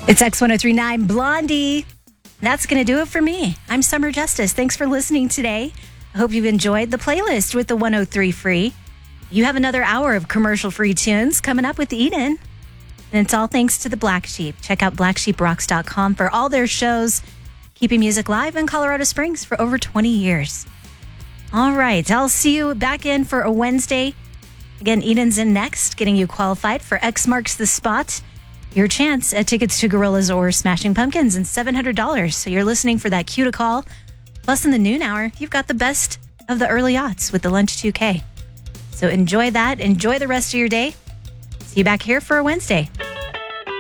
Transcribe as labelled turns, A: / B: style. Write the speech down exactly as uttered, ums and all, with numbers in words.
A: It's X one oh three point nine Blondie. That's going to do it for me. I'm Summer Justice. Thanks for listening today. I hope you've enjoyed the playlist with the one oh three Free. You have another hour of commercial-free tunes coming up with Eden. And it's all thanks to the Black Sheep. Check out black sheep rocks dot com for all their shows, keeping music live in Colorado Springs for over twenty years. All right, I'll see you back in for a Wednesday. Again, Eden's in next, getting you qualified for X Marks the Spot. Your chance at tickets to Gorillaz or Smashing Pumpkins and seven hundred dollars. So you're listening for that cue to call. Plus, in the noon hour, you've got the best of the early aughts with the Lunch two K. So enjoy that. Enjoy the rest of your day. See you back here for a Wednesday.